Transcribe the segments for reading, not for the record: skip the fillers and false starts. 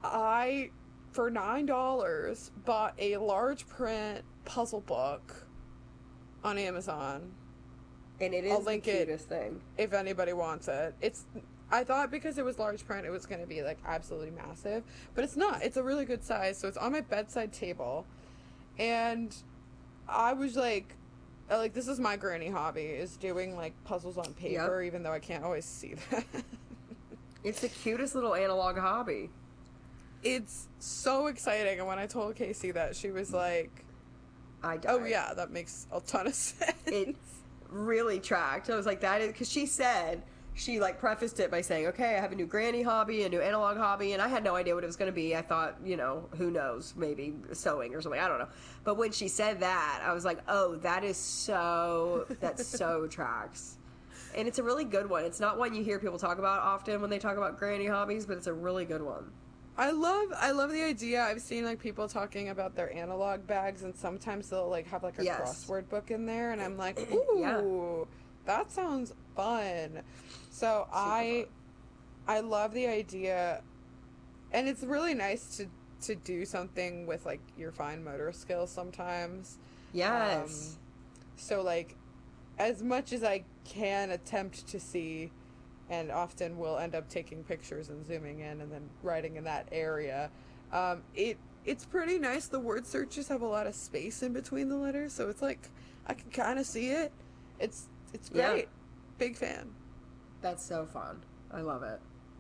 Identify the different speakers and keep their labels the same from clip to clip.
Speaker 1: I, for $9, bought a large print puzzle book on Amazon.
Speaker 2: And it
Speaker 1: I'll
Speaker 2: is the
Speaker 1: link it
Speaker 2: cutest thing.
Speaker 1: if anybody wants it. I thought because it was large print, it was going to be like absolutely massive, but it's not. It's a really good size, so it's on my bedside table, and I was like this is my granny hobby, is doing like puzzles on paper,
Speaker 2: Yep.
Speaker 1: even though I can't always see that.
Speaker 2: It's the cutest little analog hobby.
Speaker 1: It's so exciting, and when I told Casey that, she was like,
Speaker 2: I died.
Speaker 1: "Oh yeah, that makes a ton of sense."
Speaker 2: It really tracked. I was like, that is, because she said, she like prefaced it by saying, okay, I have a new granny hobby, a new analog hobby, and I had no idea what it was going to be. I thought, who knows, maybe sewing or something, I don't know. But when she said that, I was like, oh, that so tracks. And it's a really good one. It's not one you hear people talk about often when they talk about granny hobbies, but it's a really good one.
Speaker 1: I love the idea. I've seen like people talking about their analog bags, and sometimes they'll like have like a
Speaker 2: Yes.
Speaker 1: crossword book in there, and I'm like, ooh,
Speaker 2: Yeah.
Speaker 1: that sounds fun. So I love the idea, and it's really nice to do something with like your fine motor skills sometimes.
Speaker 2: Yes.
Speaker 1: So like, as much as I can attempt to see, and often will end up taking pictures and zooming in and then writing in that area. It's pretty nice. The word searches have a lot of space in between the letters, so it's like I can kind of see it. It's great.
Speaker 2: Yeah.
Speaker 1: Big fan.
Speaker 2: That's so fun. I love it.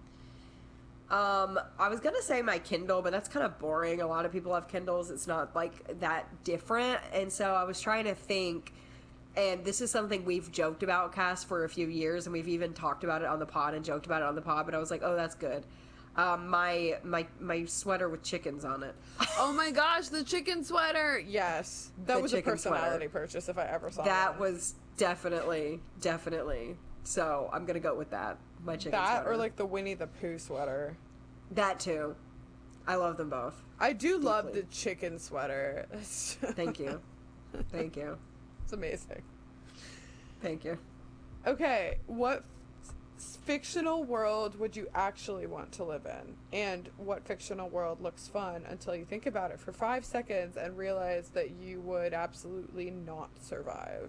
Speaker 2: I was gonna say my Kindle, but that's kind of boring. A lot of people have Kindles. It's not like that different. And so I was trying to think, and this is something we've joked about, Cass, for a few years, and we've even talked about it on the pod and joked about it on the pod, but I was like, oh, that's good. My sweater with chickens on it.
Speaker 1: Oh my gosh, the chicken sweater! Yes, that
Speaker 2: The
Speaker 1: was a
Speaker 2: chicken
Speaker 1: personality
Speaker 2: sweater.
Speaker 1: purchase if I ever saw
Speaker 2: That
Speaker 1: one.
Speaker 2: was definitely. So I'm gonna go with that. My chicken
Speaker 1: That
Speaker 2: sweater.
Speaker 1: or like the Winnie the Pooh sweater.
Speaker 2: That too. I love them both.
Speaker 1: I do love
Speaker 2: Deeply.
Speaker 1: the chicken sweater.
Speaker 2: Thank you. Thank you.
Speaker 1: It's amazing.
Speaker 2: Thank you.
Speaker 1: Okay, what fictional world would you actually want to live in? And what fictional world looks fun until you think about it for 5 seconds and realize that you would absolutely not survive?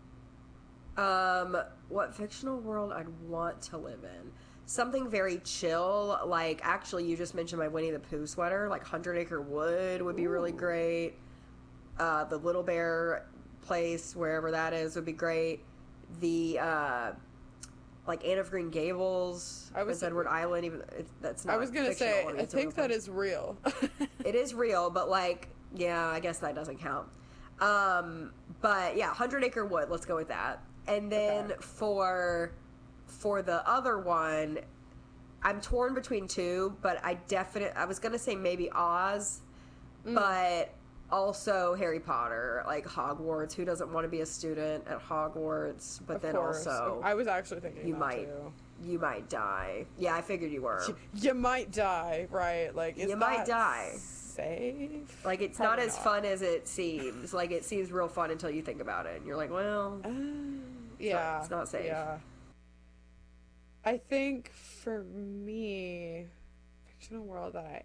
Speaker 2: What fictional world I'd want to live in? Something very chill, like, actually, you just mentioned my Winnie the Pooh sweater, like 100 Acre Wood would be really great. The Little Bear place, wherever that is, would be great. The, like, Anne of Green Gables, Prince Edward Island, even, that's not
Speaker 1: I was gonna
Speaker 2: fictional,
Speaker 1: say,
Speaker 2: mean,
Speaker 1: I
Speaker 2: it's a real
Speaker 1: think that
Speaker 2: place.
Speaker 1: is real.
Speaker 2: It is real, but like, yeah, I guess that doesn't count. But yeah, 100 Acre Wood, let's go with that. And then
Speaker 1: Okay.
Speaker 2: for the other one, I'm torn between two, but I was gonna say maybe Oz, but also Harry Potter, like Hogwarts. Who doesn't want to be a student at Hogwarts? But
Speaker 1: Of
Speaker 2: then
Speaker 1: course.
Speaker 2: also
Speaker 1: I was actually thinking
Speaker 2: you
Speaker 1: that
Speaker 2: might
Speaker 1: too.
Speaker 2: you might die. Yeah, I figured you were.
Speaker 1: You might die, right? Like, is
Speaker 2: You might
Speaker 1: that
Speaker 2: die.
Speaker 1: safe?
Speaker 2: Like, it's
Speaker 1: Probably
Speaker 2: not as
Speaker 1: not.
Speaker 2: fun as it seems. Like, it seems real fun until you think about it. And you're like, well,
Speaker 1: Yeah.
Speaker 2: it's not safe.
Speaker 1: Yeah. I think for me, fictional world that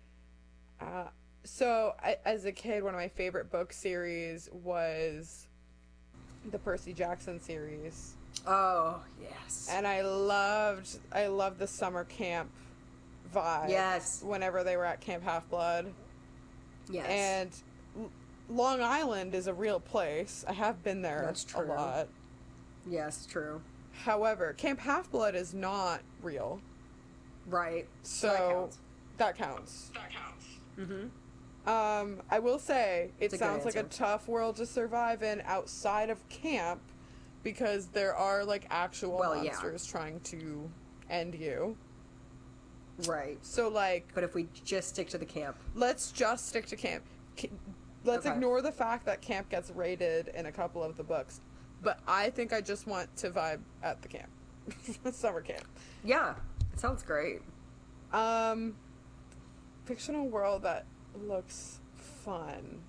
Speaker 1: as a kid, one of my favorite book series was the Percy Jackson series,
Speaker 2: oh, yes.
Speaker 1: and I loved the summer camp vibe.
Speaker 2: Yes.
Speaker 1: Whenever they were at Camp Half Blood,
Speaker 2: Yes.
Speaker 1: and Long Island is a real place. I have been there
Speaker 2: That's
Speaker 1: a
Speaker 2: true.
Speaker 1: lot.
Speaker 2: Yes, true.
Speaker 1: However, Camp Half Blood is not real.
Speaker 2: Right.
Speaker 1: So that counts.
Speaker 2: Mm-hmm.
Speaker 1: I will say it
Speaker 2: It's a good
Speaker 1: sounds like a
Speaker 2: answer.
Speaker 1: tough world to survive in outside of camp, because there are like actual
Speaker 2: Well, yeah.
Speaker 1: monsters trying to end you.
Speaker 2: Right.
Speaker 1: So like,
Speaker 2: But if we just stick to the camp.
Speaker 1: let's just stick to camp. Let's
Speaker 2: Okay.
Speaker 1: ignore the fact that camp gets raided in a couple of the books. But I think I just want to vibe at the camp. Summer camp.
Speaker 2: Yeah. It sounds great.
Speaker 1: Fictional world that looks fun.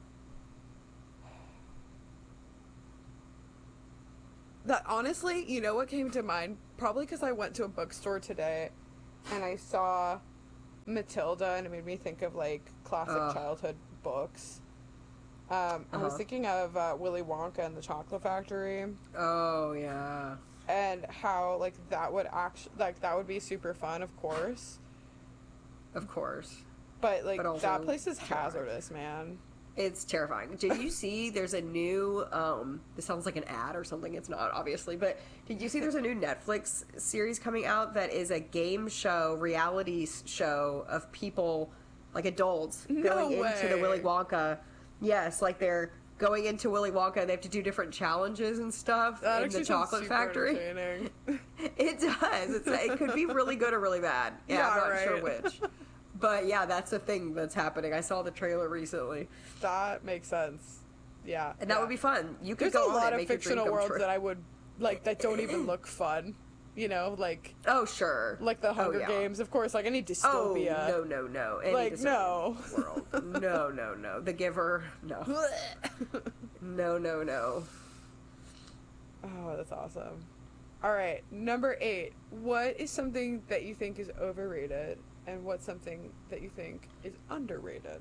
Speaker 1: That honestly, you know what came to mind? Probably because I went to a bookstore today and I saw Matilda, and it made me think of like classic childhood books. I was thinking of Willy Wonka and the Chocolate Factory.
Speaker 2: Oh yeah.
Speaker 1: And how like that would that would be super fun, of course.
Speaker 2: Of course.
Speaker 1: But like that place is hazardous, man.
Speaker 2: It's terrifying. Did you see there's a new this sounds like an ad or something, it's not obviously, but did you see there's a new Netflix series coming out that is a game show, reality show of people, like adults, going into the Willy Wonka. Yes, like they're going into Willy Wonka and they have to do different challenges and stuff in the chocolate factory. It does. It could be really good or really bad. Yeah, I'm not sure which. But yeah, that's a thing that's happening. I saw the trailer recently.
Speaker 1: That makes sense. Yeah.
Speaker 2: And that would be fun. You could
Speaker 1: There's
Speaker 2: go
Speaker 1: a lot
Speaker 2: on
Speaker 1: of fictional worlds that I would like that don't even look fun. You know, like
Speaker 2: oh sure,
Speaker 1: like the Hunger Games, of course. Like any dystopia.
Speaker 2: Oh no, any
Speaker 1: like no
Speaker 2: world. No. The Giver, no. no.
Speaker 1: Oh, that's awesome. All right, number 8. What is something that you think is overrated, and what's something that you think is underrated?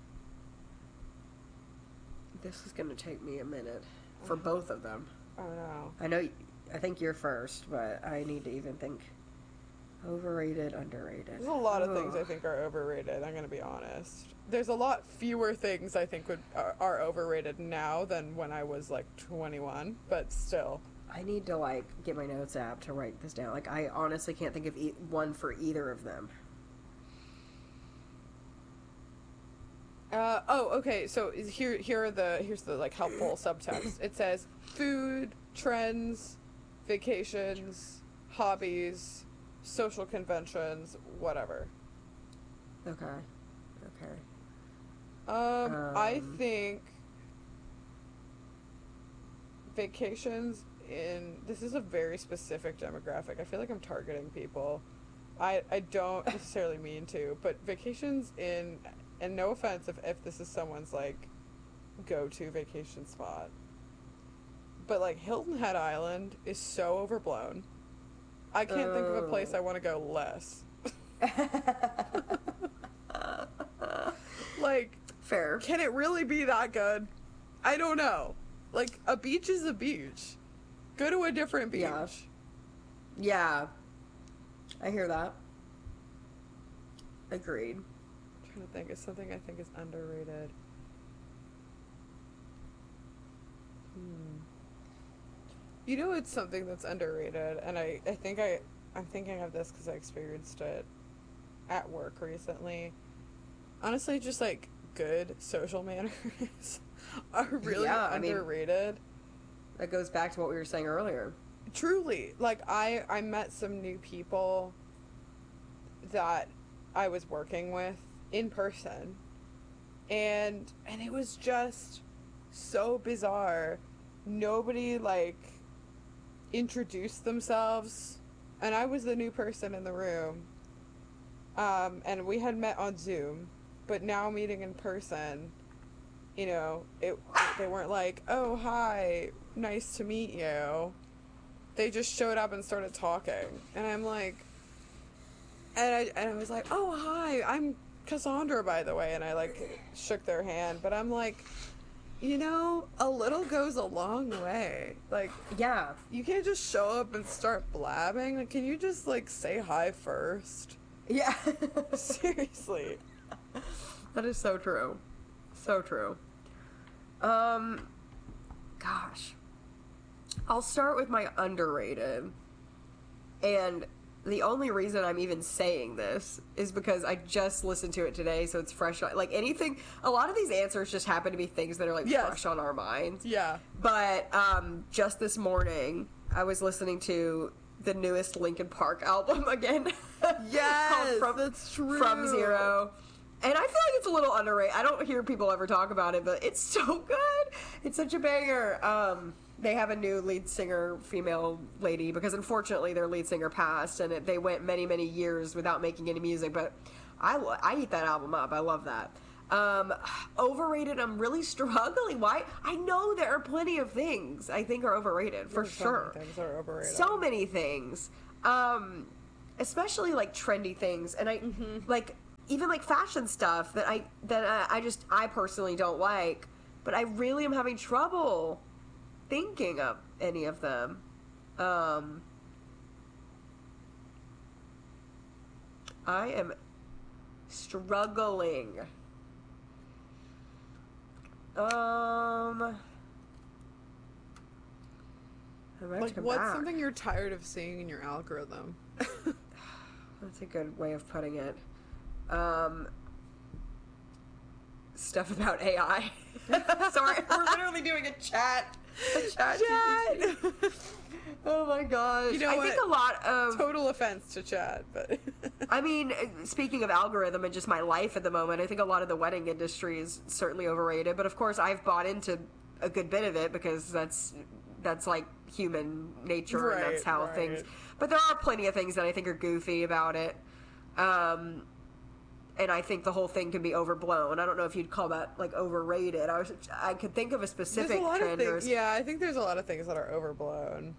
Speaker 2: This is gonna take me a minute for both of them.
Speaker 1: Oh no.
Speaker 2: I know. I think you're first, but I need to even think. Overrated, underrated.
Speaker 1: There's a lot of things I think are overrated, I'm going to be honest. There's a lot fewer things I think are overrated now than when I was like 21, but still.
Speaker 2: I need to like get my notes app to write this down. Like I honestly can't think of one for either of them.
Speaker 1: Okay, so here's the like helpful subtext. It says food, trends, vacations, hobbies, social conventions, whatever.
Speaker 2: Okay.
Speaker 1: I think vacations this is a very specific demographic. I feel like I'm targeting people. I don't necessarily mean to, but vacations and no offense if this is someone's like go-to vacation spot, but like Hilton Head Island is so overblown. I can't think of a place I want to go less. Like,
Speaker 2: fair.
Speaker 1: Can it really be that good? I don't know. Like, a beach is a beach. Go to a different beach.
Speaker 2: Yeah. I hear that. Agreed.
Speaker 1: I'm trying to think of something I think is underrated. You know, it's something that's underrated, and I'm thinking of this because I experienced it at work recently. Honestly, just like good social manners are really underrated.
Speaker 2: That goes back to what we were saying earlier.
Speaker 1: Truly, like I met some new people that I was working with in person, and it was just so bizarre. Nobody like introduced themselves, and I was the new person in the room. And we had met on Zoom, but now meeting in person, you know, they weren't like, "Oh, hi, nice to meet you." They just showed up and started talking, and I'm like, and I was like, "Oh, hi, I'm Cassandra, by the way," and I like shook their hand, but I'm like, you know, a little goes a long way. Like,
Speaker 2: yeah,
Speaker 1: you can't just show up and start blabbing. Like, can you just like say hi first?
Speaker 2: Yeah.
Speaker 1: Seriously.
Speaker 2: That is so true. So true. Gosh. I'll start with my underrated. And the only reason I'm even saying this is because I just listened to it today, so it's fresh. Like anything, a lot of these answers just happen to be things that are like fresh on our minds.
Speaker 1: Yeah.
Speaker 2: But just this morning, I was listening to the newest Linkin Park album again.
Speaker 1: Yes, that's true.
Speaker 2: From Zero. And I feel like it's a little underrated. I don't hear people ever talk about it, but it's so good. It's such a banger. They have a new lead singer, female lady, because unfortunately their lead singer passed, and they went many, many years without making any music. But I eat that album up. I love that. Overrated, I'm really struggling. Why? I know there are plenty of things I think are overrated, for sure.
Speaker 1: So many things are overrated.
Speaker 2: So many things. Especially like trendy things. And like even like fashion stuff that I personally don't like, but I really am having trouble thinking of any of them. I am struggling.
Speaker 1: Like, what's something you're tired of seeing in your algorithm?
Speaker 2: That's a good way of putting it. Stuff about AI. Sorry, we're literally doing a chat. Chat. Oh my gosh.
Speaker 1: You know
Speaker 2: I think a lot of
Speaker 1: total offense to chat, but
Speaker 2: I mean, speaking of algorithm and just my life at the moment, I think a lot of the wedding industry is certainly overrated. But of course, I've bought into a good bit of it because that's like human nature, and that's how things. But there are plenty of things that I think are goofy about it, and I think the whole thing can be overblown. I don't know if you'd call that like overrated. I could think of a specific trend.
Speaker 1: Yeah, I think there's a lot of things that are overblown.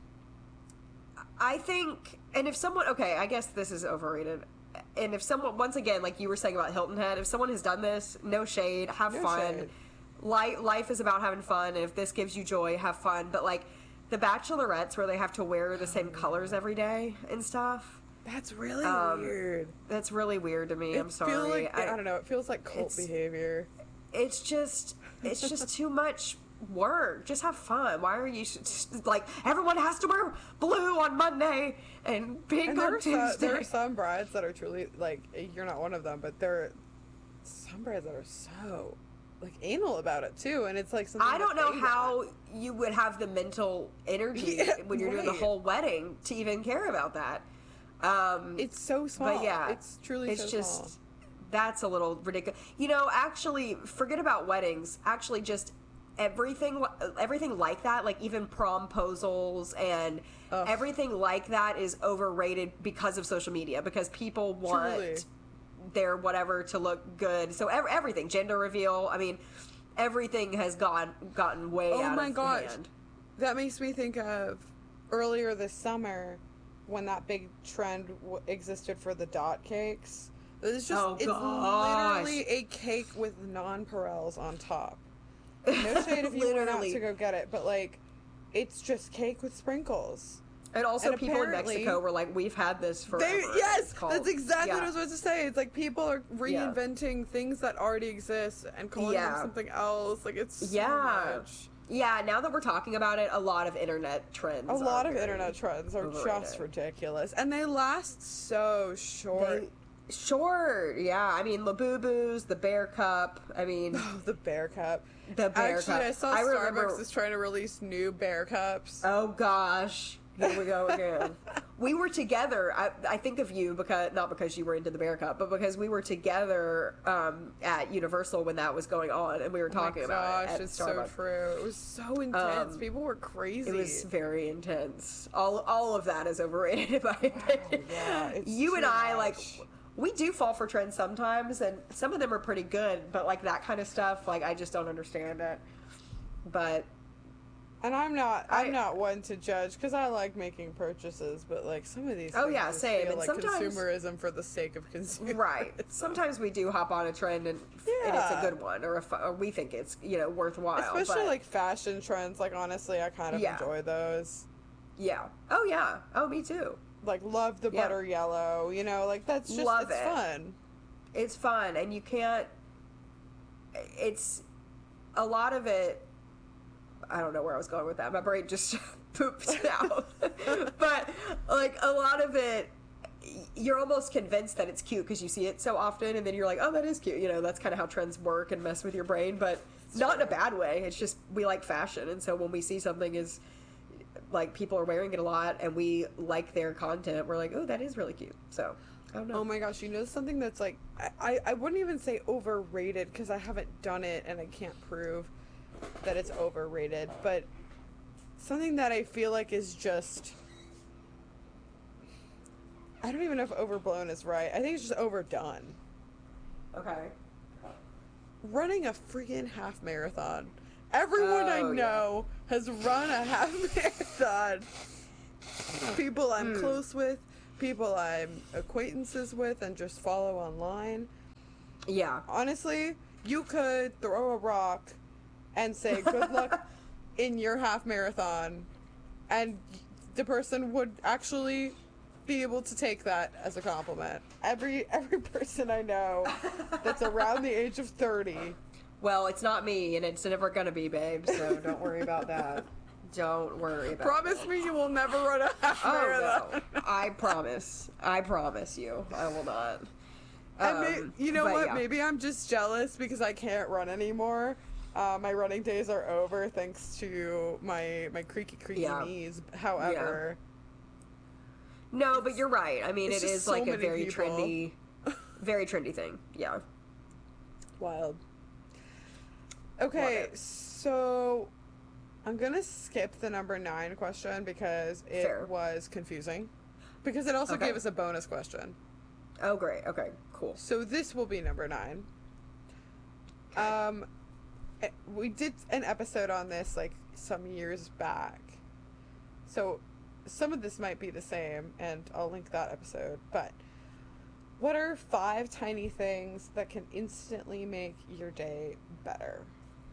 Speaker 2: I think, and if someone, okay, I guess this is overrated. And if someone, once again, like you were saying about Hilton Head, if someone has done this, no shade, have fun.
Speaker 1: Shade.
Speaker 2: Life is about having fun, and if this gives you joy, have fun. But like the bachelorettes where they have to wear the same colors every day and stuff.
Speaker 1: That's really weird.
Speaker 2: That's really weird to me. I'm sorry.
Speaker 1: Like, I don't know. It feels like cult behavior.
Speaker 2: It's just too much work. Just have fun. Why are you like everyone has to wear blue on Monday and pink on Tuesday?
Speaker 1: There are some brides that are truly like, you're not one of them, but there are some brides that are so like anal about it too, and it's like something
Speaker 2: I don't know how you would have the mental energy when you're doing the whole wedding to even care about that.
Speaker 1: It's so small.
Speaker 2: But yeah,
Speaker 1: it's truly
Speaker 2: it's
Speaker 1: so
Speaker 2: just
Speaker 1: small.
Speaker 2: That's a little ridiculous. You know, actually, forget about weddings. Actually, just everything like that, like even promposals and everything like that is overrated because of social media, because people want their whatever to look good. So everything, gender reveal, I mean, everything has gotten way out of hand.
Speaker 1: That makes me think of earlier this summer when that big trend existed for the dot cakes. It's just it's literally a cake with nonpareils on top. No shade if you went out to go get it, but like, it's just cake with sprinkles.
Speaker 2: And also, people in Mexico were like, "We've had this forever."
Speaker 1: Yes, that's exactly what I was about to say. It's like people are reinventing things that already exist and calling them something else. Like, it's so much.
Speaker 2: Yeah, now that we're talking about it, a lot of internet trends.
Speaker 1: Internet trends are just ridiculous, and they last so short.
Speaker 2: Yeah. I mean, Labubu's, the Bear Cup. I mean,
Speaker 1: the Bear Cup.
Speaker 2: Actually,
Speaker 1: I saw Starbucks is trying to release new Bear Cups.
Speaker 2: Oh gosh, here we go again. We were together. I think of you because not because you were into the Bear Cup, but because we were together at Universal when that was going on, and we were talking about it at
Speaker 1: it's
Speaker 2: Starbucks.
Speaker 1: So true. It was so intense. People were crazy.
Speaker 2: It was very intense. All of that is overrated, in my opinion. You and I like. We do fall for trends sometimes, and some of them are pretty good, but like that kind of stuff, like I just don't understand it. But
Speaker 1: and I'm not one to judge because I like making purchases, but like some of these things
Speaker 2: same.
Speaker 1: feel
Speaker 2: And
Speaker 1: like
Speaker 2: sometimes
Speaker 1: consumerism for the sake of consumerism.
Speaker 2: Right. Sometimes we do hop on a trend and it's a good one, or we think it's worthwhile.
Speaker 1: Especially like fashion trends. Like honestly, I kind of enjoy those.
Speaker 2: Yeah. Oh yeah. Oh, me too.
Speaker 1: Like, love the butter yellow, like, that's just, it's fun.
Speaker 2: It's fun, and you can't, it's, a lot of it, I don't know where I was going with that, my brain just pooped out, but, like, a lot of it, you're almost convinced that it's cute because you see it so often, and then you're like, oh, that is cute, that's kind of how trends work and mess with your brain, but not in a bad way, it's just, we like fashion, and so when we see something is like people are wearing it a lot and we like their content, we're like, oh, that is really cute. So I don't know.
Speaker 1: Oh my gosh, something that's like I wouldn't even say overrated because I haven't done it and I can't prove that it's overrated, but something that I feel like is just, I don't even know if overblown is right. I think it's just overdone.
Speaker 2: Okay.
Speaker 1: Running a freaking half marathon. Everyone I know has run a half marathon. People I'm close with, people I'm acquaintances with and just follow online.
Speaker 2: Yeah.
Speaker 1: Honestly, you could throw a rock and say good luck in your half marathon, and the person would actually be able to take that as a compliment. Every person I know that's around the age of 30.
Speaker 2: Well, it's not me, and it's never gonna be, babe, so don't worry about that. Don't worry about
Speaker 1: Promise
Speaker 2: it.
Speaker 1: me you will never run a half marathon.
Speaker 2: No. I promise. I promise you. I will not.
Speaker 1: You know
Speaker 2: but
Speaker 1: what?
Speaker 2: yeah.
Speaker 1: Maybe I'm just jealous because I can't run anymore. My running days are over thanks to my creaky
Speaker 2: Yeah.
Speaker 1: knees. However,
Speaker 2: No, but you're right. I mean,
Speaker 1: it's
Speaker 2: it
Speaker 1: just
Speaker 2: is
Speaker 1: so
Speaker 2: like a
Speaker 1: many people.
Speaker 2: very trendy thing. Yeah.
Speaker 1: wild.
Speaker 2: Love
Speaker 1: Okay,
Speaker 2: it.
Speaker 1: so I'm gonna skip the number 9 question because it
Speaker 2: Fair.
Speaker 1: was confusing. Because it also
Speaker 2: Okay.
Speaker 1: gave us a bonus question.
Speaker 2: Oh, great. Okay, cool.
Speaker 1: So this will be number 9.
Speaker 2: Okay.
Speaker 1: We did an episode on this like some years back. So some of this might be the same, and I'll link that episode. But what are 5 tiny things that can instantly make your day better?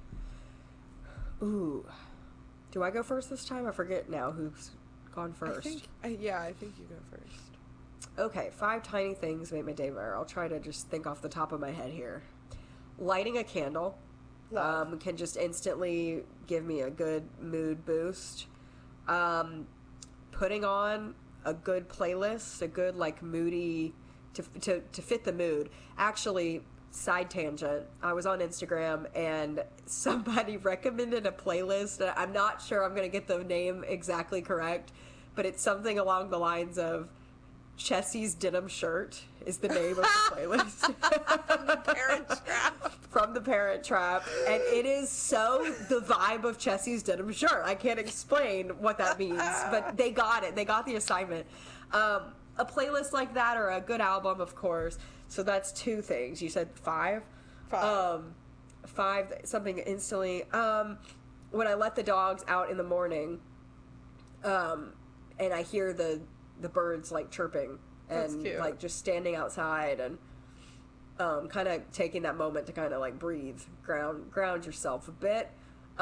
Speaker 2: Ooh. Do I go first this time? I forget now who's gone first.
Speaker 1: I think you go first.
Speaker 2: Okay, 5 tiny things make my day better. I'll try to just think off the top of my head here. Lighting a candle
Speaker 1: Love.
Speaker 2: can just instantly give me a good mood boost. Putting on a good playlist, a good like moody to fit the mood. Actually, side tangent. I was on Instagram and somebody recommended a playlist. I'm not sure I'm going to get the name exactly correct, but it's something along the lines of Chessie's Denim Shirt is the name of the playlist.
Speaker 1: Parent Trap.
Speaker 2: From the Parent Trap, and it is so the vibe of Chessie's Denim Shirt. I can't explain what that means, but they got it. They got the assignment. A playlist like that, or a good album, of course. So that's 2 things. You said 5?
Speaker 1: 5.
Speaker 2: 5, something instantly. When I let the dogs out in the morning, and I hear the birds like chirping,
Speaker 1: That's
Speaker 2: and
Speaker 1: cute.
Speaker 2: like just standing outside and kind of taking that moment to kind of like breathe, ground yourself a bit.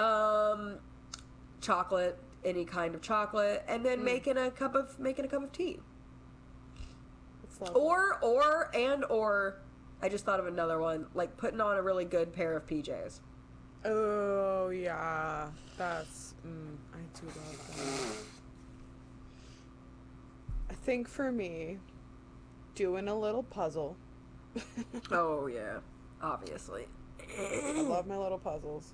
Speaker 2: Chocolate, any kind of chocolate, and then making a cup of tea.
Speaker 1: It's lovely.
Speaker 2: Or I just thought of another one, like putting on a really good pair of PJs.
Speaker 1: Oh yeah, that's I do love that. I think for me, doing a little puzzle.
Speaker 2: Oh yeah, obviously.
Speaker 1: I love my little puzzles.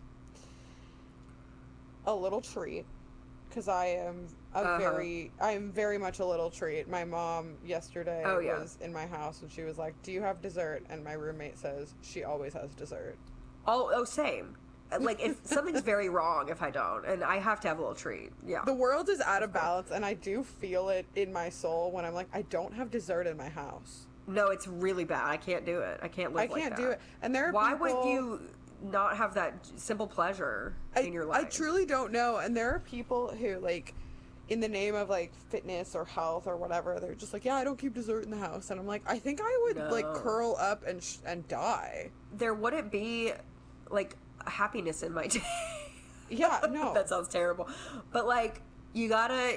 Speaker 1: A little treat, because I am I am very much a little treat. My mom yesterday
Speaker 2: Oh, yeah.
Speaker 1: was in my house and she was like, "Do you have dessert?" And my roommate says she always has dessert.
Speaker 2: Oh, same. Like if something's very wrong if I don't, and I have to have a little treat. Yeah.
Speaker 1: The world is out of balance, and I do feel it in my soul when I'm like, I don't have dessert in my house.
Speaker 2: No, it's really bad. I can't do it. I can't live
Speaker 1: I
Speaker 2: like
Speaker 1: can't
Speaker 2: that.
Speaker 1: do it. And there are
Speaker 2: Why
Speaker 1: people,
Speaker 2: would you not have that simple pleasure in your life?
Speaker 1: I truly don't know. And there are people who, like, in the name of, like, fitness or health or whatever, they're just like, yeah, I don't keep dessert in the house. And I'm like, I think I would, like,
Speaker 2: No.
Speaker 1: curl up and die.
Speaker 2: There wouldn't be like happiness in my day.
Speaker 1: Yeah, no.
Speaker 2: That sounds terrible. But like you gotta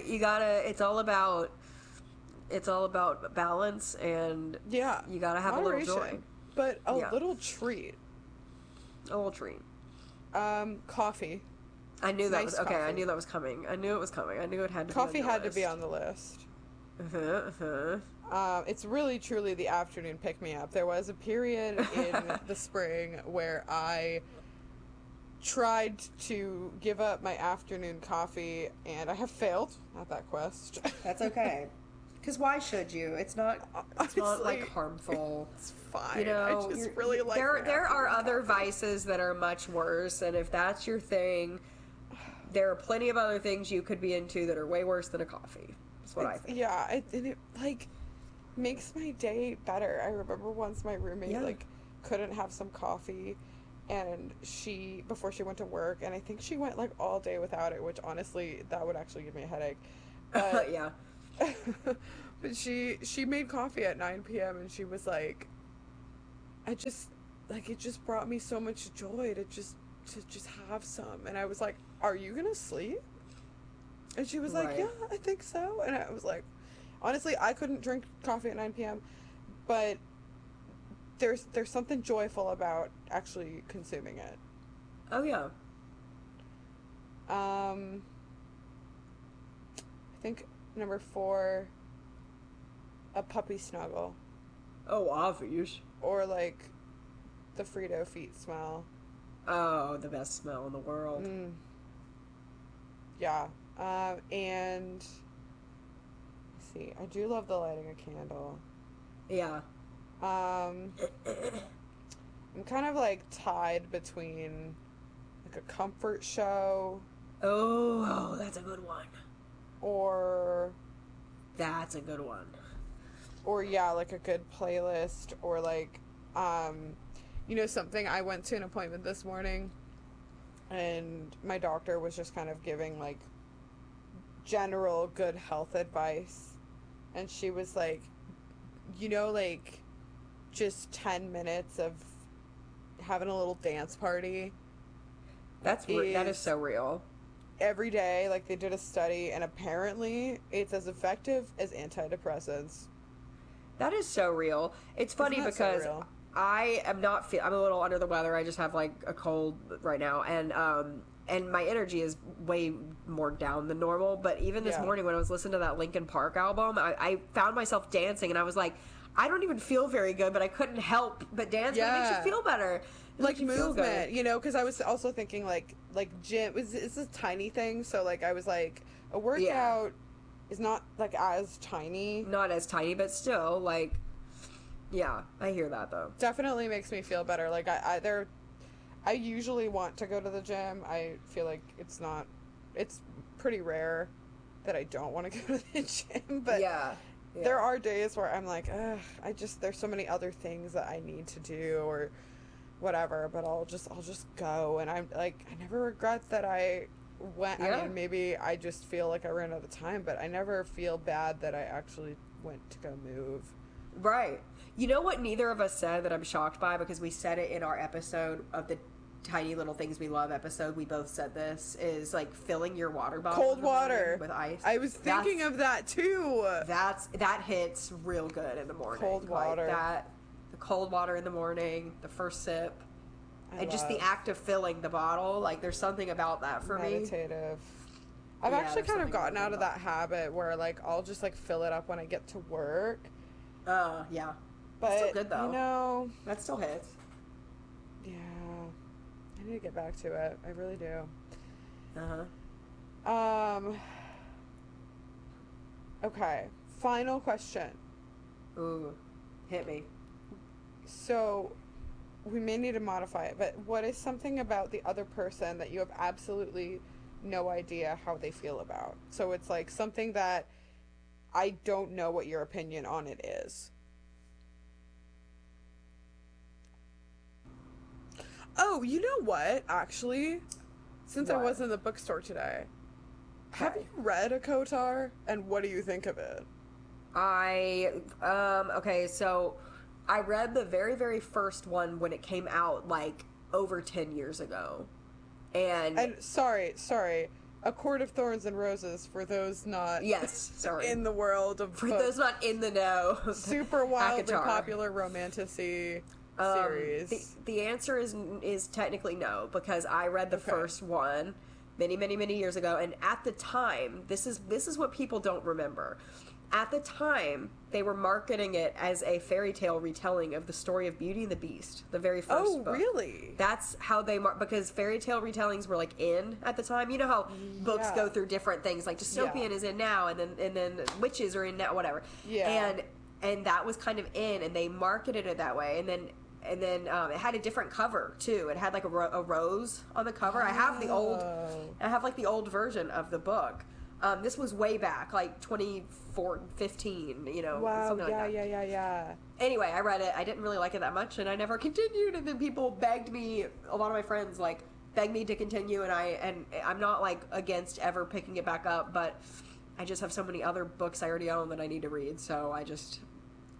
Speaker 2: it's all about balance, and
Speaker 1: Yeah.
Speaker 2: you gotta have
Speaker 1: Moderation.
Speaker 2: a little joy.
Speaker 1: But a
Speaker 2: Yeah.
Speaker 1: little treat.
Speaker 2: A little treat.
Speaker 1: Coffee.
Speaker 2: I knew that
Speaker 1: Nice
Speaker 2: was okay. I
Speaker 1: coffee.
Speaker 2: knew that was coming. I knew it was coming. I knew it had to
Speaker 1: Coffee
Speaker 2: be on
Speaker 1: had
Speaker 2: the
Speaker 1: to be
Speaker 2: list.
Speaker 1: on the list.
Speaker 2: Uh-huh.
Speaker 1: It's really truly the afternoon pick me up. There was a period in the spring where I tried to give up my afternoon coffee, and I have failed at that quest.
Speaker 2: That's okay. Because why should you? It's not like
Speaker 1: Honestly,
Speaker 2: harmful.
Speaker 1: It's fine.
Speaker 2: You know,
Speaker 1: I just
Speaker 2: you're-
Speaker 1: really like
Speaker 2: there.
Speaker 1: my
Speaker 2: There are
Speaker 1: afternoon
Speaker 2: other
Speaker 1: coffee.
Speaker 2: vices that are much worse, and if that's your thing, there are plenty of other things you could be into that are way worse than a coffee. That's what I think.
Speaker 1: Yeah, and it like makes my day better. I remember once my roommate
Speaker 2: Yeah.
Speaker 1: like couldn't have some coffee, and before she went to work, and I think she went like all day without it, which honestly that would actually give me a headache. But
Speaker 2: Yeah.
Speaker 1: but she made coffee at 9 p.m. and she was like, I just like, it just brought me so much joy to just have some. And I was like, are you gonna sleep? And she was like,
Speaker 2: Right.
Speaker 1: yeah, I think so. And I was like, honestly, I couldn't drink coffee at 9 p.m., but there's something joyful about actually consuming it.
Speaker 2: Oh yeah.
Speaker 1: I think number 4, a puppy snuggle,
Speaker 2: Oh, obvious.
Speaker 1: or like the Frito feet smell.
Speaker 2: Oh, the best smell in the world.
Speaker 1: Mm. Yeah. And let's see, I do love the lighting a candle.
Speaker 2: Yeah.
Speaker 1: I'm kind of like tied between like a comfort show
Speaker 2: Oh, that's a good one.
Speaker 1: or
Speaker 2: That's a good one.
Speaker 1: yeah, like a good playlist, or like something. I went to an appointment this morning and my doctor was just kind of giving like general good health advice, and she was like, like just 10 minutes of having a little dance party
Speaker 2: That is so real.
Speaker 1: every day. Like, they did a study and apparently it's as effective as antidepressants.
Speaker 2: That is so real. It's funny
Speaker 1: Isn't that so
Speaker 2: because
Speaker 1: real?
Speaker 2: I am not I'm a little under the weather. I just have like a cold right now, and my energy is way more down than normal. But even this
Speaker 1: Yeah.
Speaker 2: morning when I was listening to that Linkin Park album, I found myself dancing, and I was like, I don't even feel very good, but I couldn't help but dance. But it makes
Speaker 1: Yeah.
Speaker 2: you feel better. It
Speaker 1: Like
Speaker 2: makes you feel
Speaker 1: movement,
Speaker 2: good.
Speaker 1: because I was also thinking like gym. It's a tiny thing, so like I was like, a workout
Speaker 2: Yeah.
Speaker 1: is not like as tiny.
Speaker 2: Not as tiny, but still, like, yeah, I hear that though.
Speaker 1: Definitely makes me feel better. Like, I usually want to go to the gym. I feel like it's pretty rare that I don't want to go to the gym, but
Speaker 2: Yeah.
Speaker 1: there are days where I'm like, ugh, there's so many other things that I need to do or whatever, but I'll just go. And I'm like, I never regret that I went.
Speaker 2: Yeah.
Speaker 1: I mean, maybe I just feel like I ran out of time, but I never feel bad that I actually went to go move.
Speaker 2: Right. You know what neither of us said that I'm shocked by, because we said it in our episode of the Tiny Little Things We Love episode. We both said this, is like filling your water bottle
Speaker 1: Cold
Speaker 2: in the morning
Speaker 1: water
Speaker 2: with ice.
Speaker 1: I was thinking
Speaker 2: That's-
Speaker 1: of that too.
Speaker 2: that hits real good in the morning.
Speaker 1: Cold
Speaker 2: Like,
Speaker 1: water.
Speaker 2: the cold water in the morning, the first sip,
Speaker 1: I
Speaker 2: and just the
Speaker 1: love
Speaker 2: act of filling the bottle. Like, there's something about that for me.
Speaker 1: meditative. I've
Speaker 2: Yeah,
Speaker 1: actually
Speaker 2: there's
Speaker 1: kind of
Speaker 2: something
Speaker 1: gotten out of
Speaker 2: about
Speaker 1: that habit where like I'll just like fill it up when I get to work.
Speaker 2: Yeah.
Speaker 1: But
Speaker 2: Still good, though. That still hits.
Speaker 1: Yeah, I need to get back to it. I really do. Okay, final question.
Speaker 2: Ooh, hit me.
Speaker 1: So we may need to modify it, but what is something about the other person that you have absolutely no idea how they feel about? So it's like something that I don't know what your opinion on it is. Oh, you know what? Actually, since I
Speaker 2: What?
Speaker 1: was in the bookstore today, have
Speaker 2: Okay.
Speaker 1: you read a Kotar, and what do you think of it?
Speaker 2: Okay, so I read the very, very first one when it came out, like, over 10 years ago.
Speaker 1: And sorry, A Court of Thorns and Roses, for those not
Speaker 2: Yes, sorry.
Speaker 1: in the world of
Speaker 2: For
Speaker 1: books.
Speaker 2: those not in the know.
Speaker 1: Super wildly
Speaker 2: ACOTAR.
Speaker 1: popular romantasy series.
Speaker 2: The answer is technically no, because I read the
Speaker 1: Okay.
Speaker 2: first one many, many, many years ago, and at the time, this is what people don't remember. At the time, they were marketing it as a fairy tale retelling of the story of Beauty and the Beast, the very first
Speaker 1: Oh,
Speaker 2: book.
Speaker 1: really?
Speaker 2: That's how they because fairy tale retellings were like in at the time. You know how books
Speaker 1: Yeah.
Speaker 2: go through different things. Like dystopian
Speaker 1: Yeah.
Speaker 2: is in now, and then witches are in now, whatever.
Speaker 1: Yeah.
Speaker 2: And that was kind of in, and they marketed it that way. And then it had a different cover too. It had like a rose on the cover. I have
Speaker 1: Oh.
Speaker 2: like the old version of the book. This was way back, like 2015,
Speaker 1: Wow,
Speaker 2: something like that.
Speaker 1: yeah.
Speaker 2: Anyway, I read it. I didn't really like it that much, and I never continued. And then people begged me. A lot of my friends like begged me to continue, and I'm not like against ever picking it back up, but I just have so many other books I already own that I need to read. So I just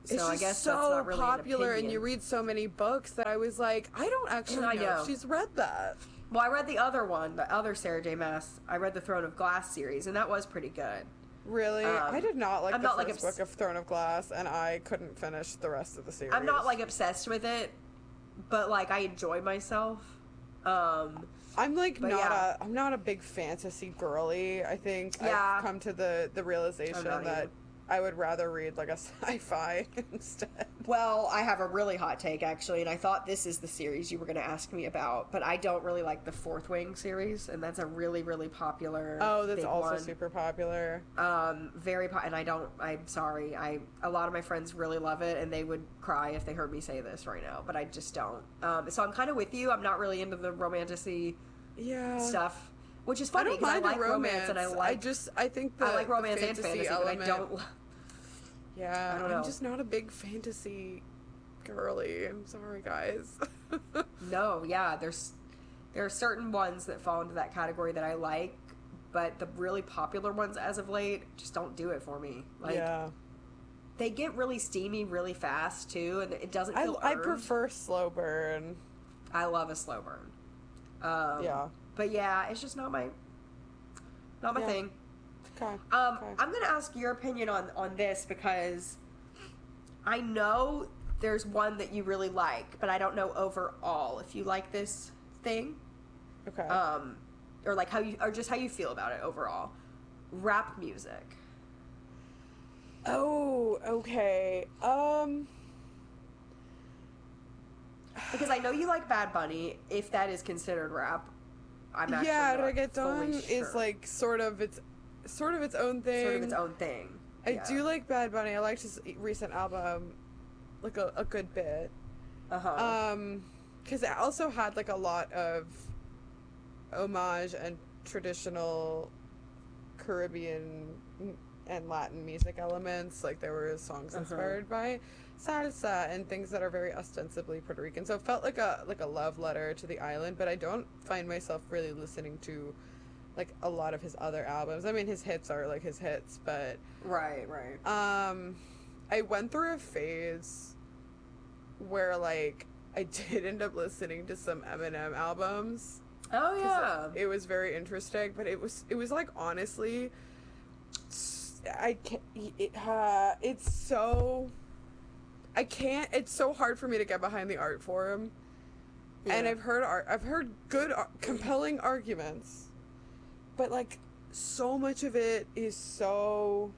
Speaker 2: So
Speaker 1: it's
Speaker 2: I
Speaker 1: just
Speaker 2: guess
Speaker 1: so
Speaker 2: that's not really
Speaker 1: popular,
Speaker 2: an
Speaker 1: and you
Speaker 2: opinion.
Speaker 1: read so many books that I was like, I don't actually
Speaker 2: I
Speaker 1: know
Speaker 2: know.
Speaker 1: if she's read that.
Speaker 2: Well, I read the other one, the other Sarah J. Maas. I read the Throne of Glass series, and that was pretty good.
Speaker 1: Really? I did not like
Speaker 2: I'm
Speaker 1: the
Speaker 2: not, like,
Speaker 1: first book of Throne of Glass, and I couldn't finish the rest of the series.
Speaker 2: I'm not like obsessed with it, but like I enjoy myself.
Speaker 1: I'm like
Speaker 2: But
Speaker 1: not
Speaker 2: yeah.
Speaker 1: I'm not a big fantasy girly. I think
Speaker 2: Yeah.
Speaker 1: I've come to the realization
Speaker 2: not
Speaker 1: that
Speaker 2: either.
Speaker 1: I would rather read like a sci-fi instead.
Speaker 2: Well, I have a really hot take actually, and I thought this is the series you were going to ask me about, but I don't really like the Fourth Wing series, and that's a really, really popular.
Speaker 1: Oh, that's
Speaker 2: big
Speaker 1: also
Speaker 2: one.
Speaker 1: super popular.
Speaker 2: And I don't. I'm sorry. A lot of my friends really love it, and they would cry if they heard me say this right now, but I just don't. So I'm kind of with you. I'm not really into the romantic-y
Speaker 1: Yeah.
Speaker 2: stuff, which is
Speaker 1: I
Speaker 2: funny
Speaker 1: don't
Speaker 2: because I
Speaker 1: mind
Speaker 2: like
Speaker 1: a romance,
Speaker 2: and
Speaker 1: I think
Speaker 2: I like romance and fantasy,
Speaker 1: element,
Speaker 2: but I don't.
Speaker 1: Yeah,
Speaker 2: I don't know.
Speaker 1: I'm just not a big fantasy girly. I'm sorry, guys.
Speaker 2: No, yeah, there are certain ones that fall into that category that I like, but the really popular ones as of late just don't do it for me. Like
Speaker 1: yeah.
Speaker 2: they get really steamy really fast too, and it doesn't feel
Speaker 1: I
Speaker 2: earned.
Speaker 1: prefer slow burn.
Speaker 2: I love a slow burn.
Speaker 1: Yeah.
Speaker 2: But yeah, it's just not my
Speaker 1: Yeah.
Speaker 2: thing.
Speaker 1: Okay.
Speaker 2: I'm going to ask your opinion on this because I know there's one that you really like, but I don't know overall if you like this thing.
Speaker 1: Okay.
Speaker 2: Or like just how you feel about it overall. Rap music.
Speaker 1: Oh, okay.
Speaker 2: Because I know you like Bad Bunny, if that is considered rap. I'm actually
Speaker 1: yeah,
Speaker 2: not
Speaker 1: reggaeton
Speaker 2: fully
Speaker 1: is
Speaker 2: sure.
Speaker 1: like sort of its own thing.
Speaker 2: Sort of its own thing.
Speaker 1: I
Speaker 2: Yeah.
Speaker 1: do like Bad Bunny. I liked his recent album, like a good bit.
Speaker 2: Uh-huh.
Speaker 1: Because it also had like a lot of homage and traditional Caribbean and Latin music elements. Like there were songs inspired by salsa and things that are very ostensibly Puerto Rican. So it felt like a love letter to the island. But I don't find myself really listening to like a lot of his other albums. I mean, his hits are like his hits, but
Speaker 2: Right.
Speaker 1: I went through a phase where like I did end up listening to some Eminem albums.
Speaker 2: Oh yeah.
Speaker 1: It was very interesting, but it was like honestly, it's so I can't. It's so hard for me to get behind the art form, and
Speaker 2: Yeah.
Speaker 1: I've heard good, compelling arguments, but like so much of it is so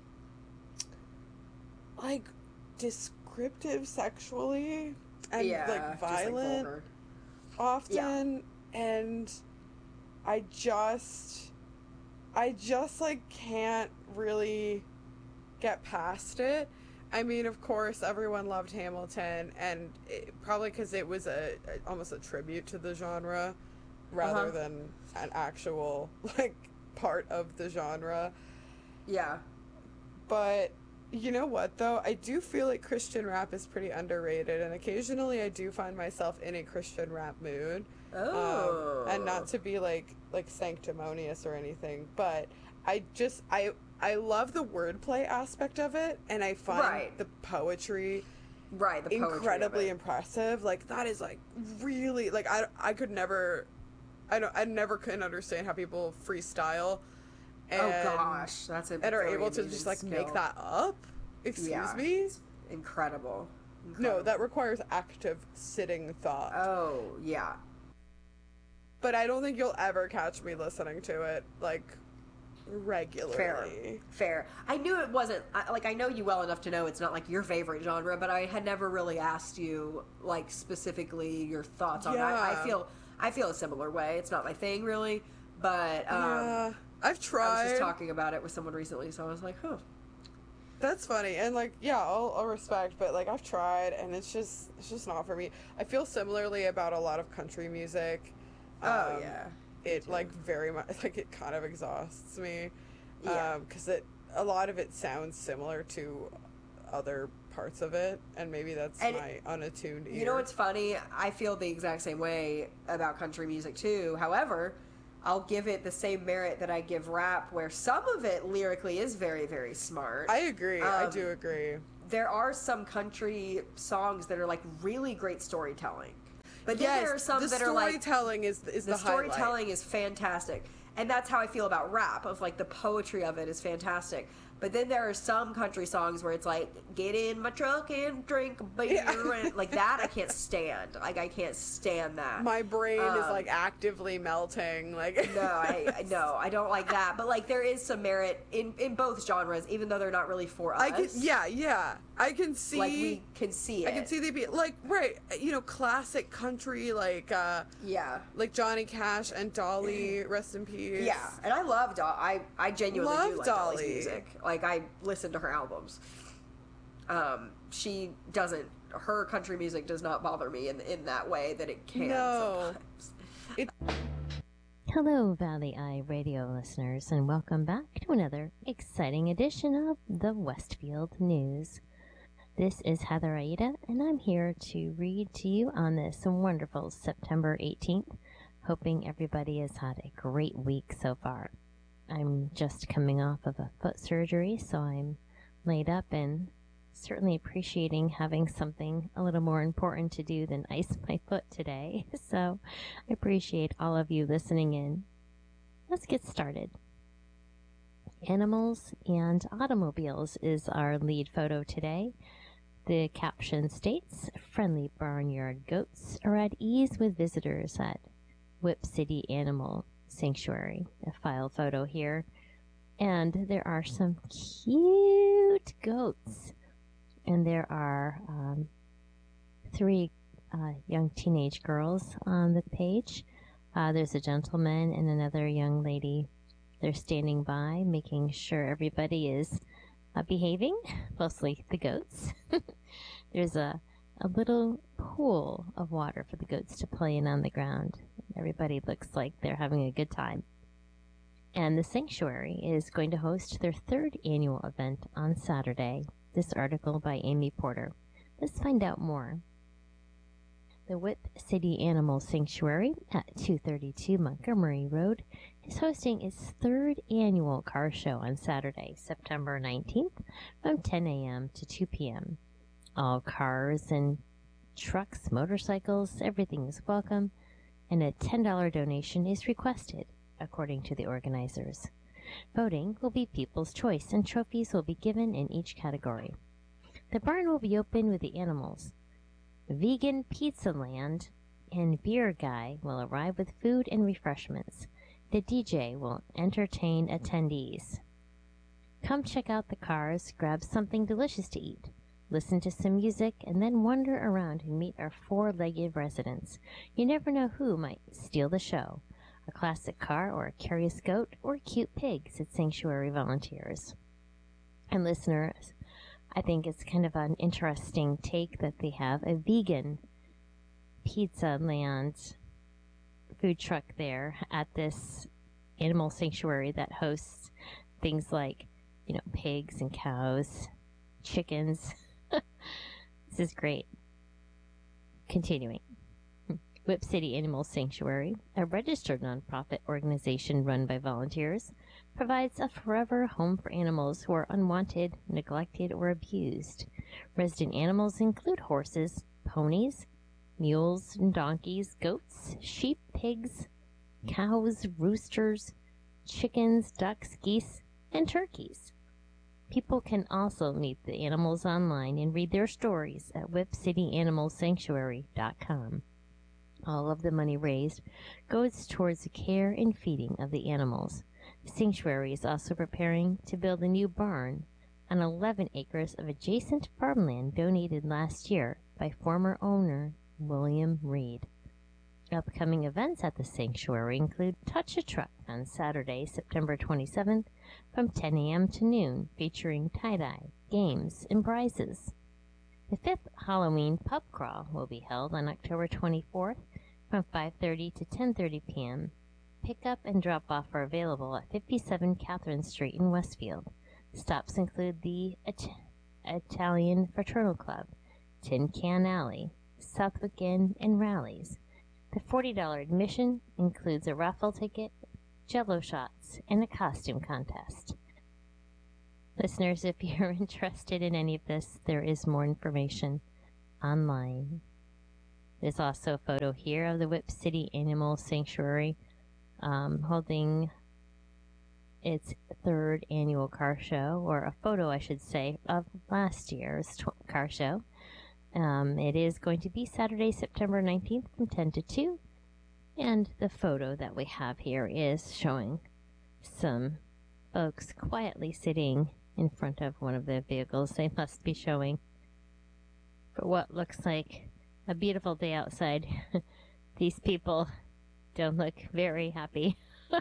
Speaker 1: like descriptive sexually and like
Speaker 2: just,
Speaker 1: violent
Speaker 2: vulgar.
Speaker 1: often, and I just like can't really get past it. I mean, of course, everyone loved Hamilton, and probably because it was almost a tribute to the genre rather than an actual like part of the genre.
Speaker 2: Yeah.
Speaker 1: But you know what, though? I do feel like Christian rap is pretty underrated, and occasionally I do find myself in a Christian rap mood.
Speaker 2: Oh.
Speaker 1: And not to be like sanctimonious or anything, but I love the wordplay aspect of it, and I find the poetry
Speaker 2: the poetry
Speaker 1: incredibly
Speaker 2: of it.
Speaker 1: impressive. Like that is like really like I could never I never could understand how people freestyle and,
Speaker 2: oh gosh, that's a
Speaker 1: and are
Speaker 2: very
Speaker 1: able to
Speaker 2: amazing
Speaker 1: just like
Speaker 2: skill.
Speaker 1: make that up. Excuse me?
Speaker 2: Incredible.
Speaker 1: No, that requires active sitting thought.
Speaker 2: Oh yeah.
Speaker 1: But I don't think you'll ever catch me listening to it like regularly.
Speaker 2: Fair. I knew it wasn't I know you well enough to know it's not like your favorite genre, but I had never really asked you like specifically your thoughts on that. I feel a similar way. It's not my thing really, but
Speaker 1: Yeah, I've tried.
Speaker 2: I was just talking about it with someone recently, so I was like, huh.
Speaker 1: That's funny, and like, yeah, I'll respect, but like, I've tried, and it's just not for me. I feel similarly about a lot of country music.
Speaker 2: Oh yeah,
Speaker 1: it like very much like it kind of exhausts me.
Speaker 2: Yeah.
Speaker 1: Because a lot of it sounds similar to other parts of it, and maybe that's my unattuned ear.
Speaker 2: You know what's funny? I feel the exact same way about country music too. However, I'll give it the same merit that I give rap, where some of it lyrically is very, very smart.
Speaker 1: I agree. I do agree.
Speaker 2: there are some country songs that are like really great storytelling. But then
Speaker 1: Yes,
Speaker 2: there are some
Speaker 1: the
Speaker 2: that are like
Speaker 1: storytelling is the highlight.
Speaker 2: storytelling is fantastic. And that's how I feel about rap, of like the poetry of it is fantastic. But then there are some country songs where it's like, get in my truck and drink a beer. And like that, I can't stand. Like, I can't stand that.
Speaker 1: My brain is like actively melting. Like
Speaker 2: No, I don't like that. But like, there is some merit in both genres, even though they're not really for us.
Speaker 1: I can see.
Speaker 2: Like, we can see it.
Speaker 1: I can see they be like, right, classic country, like like Johnny Cash and Dolly, rest in peace.
Speaker 2: Yeah, and I love Dolly. I genuinely
Speaker 1: Love
Speaker 2: do like
Speaker 1: Dolly.
Speaker 2: Dolly's music. Like, I listen to her albums. She doesn't. Her country music does not bother me in that way that it can sometimes.
Speaker 3: Hello, Valley Eye Radio listeners, and welcome back to another exciting edition of the Westfield News. This is Heather Aida, and I'm here to read to you on this wonderful September 18th, hoping everybody has had a great week so far. I'm just coming off of a foot surgery, so I'm laid up and certainly appreciating having something a little more important to do than ice my foot today. So I appreciate all of you listening in. Let's get started. Animals and automobiles is our lead photo today. The caption states, friendly barnyard goats are at ease with visitors at Whip City Animal Sanctuary. A file photo here. And there are some cute goats. And there are 3 young teenage girls on the page. There's a gentleman and another young lady. They're standing by, making sure everybody is behaving, mostly the goats. There's a little pool of water for the goats to play in on the ground. Everybody looks like they're having a good time. And the sanctuary is going to host their 3rd annual event on Saturday. This article by Amy Porter. Let's find out more. The Whip City Animal Sanctuary at 232 Montgomery Road is hosting its 3rd annual car show on Saturday, September 19th from 10 a.m. to 2 p.m. All cars and trucks, motorcycles, everything is welcome, and a $10 donation is requested, according to the organizers. Voting will be people's choice, and trophies will be given in each category. The barn will be open with the animals. Vegan Pizza Land and Beer Guy will arrive with food and refreshments. The DJ will entertain attendees. Come check out the cars, grab something delicious to eat, listen to some music, and then wander around and meet our 4-legged residents. You never know who might steal the show. A classic car or a curious goat or cute pig, said Sanctuary volunteers. And listeners, I think it's kind of an interesting take that they have a vegan Pizza Land food truck there at this animal sanctuary that hosts things like, pigs and cows, chickens. This is great. Continuing. Whip City Animal Sanctuary, a registered nonprofit organization run by volunteers, provides a forever home for animals who are unwanted, neglected, or abused. Resident animals include horses, ponies, mules and donkeys, goats, sheep, pigs, cows, roosters, chickens, ducks, geese, and turkeys. People can also meet the animals online and read their stories at whipcityanimalsanctuary.com. All of the money raised goes towards the care and feeding of the animals. The sanctuary is also preparing to build a new barn on 11 acres of adjacent farmland donated last year by former owner William Reed. Upcoming events at the sanctuary include Touch a Truck on Saturday, September 27th from 10 a.m. to noon, featuring tie-dye, games, and prizes. The 5th Halloween Pub Crawl will be held on October 24th from 5:30 to 10:30 p.m. Pickup and drop-off are available at 57 Catherine Street in Westfield. Stops include the Italian Fraternal Club, Tin Can Alley, Southwick Inn, and Rallies. The $40 admission includes a raffle ticket, Jell-O shots, and a costume contest. Listeners, if you're interested in any of this, there is more information online. There's also a photo here of the Whip City Animal Sanctuary holding its third annual car show, or a photo, I should say, of last year's car show. It is going to be Saturday, September 19th from 10 to 2. And the photo that we have here is showing some folks quietly sitting in front of one of the vehicles. They must be showing for what looks like a beautiful day outside. These people don't look very happy.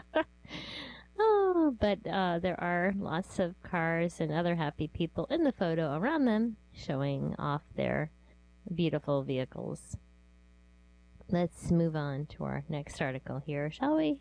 Speaker 3: But there are lots of cars and other happy people in the photo around them showing off their beautiful vehicles. Let's move on to our next article here, shall we?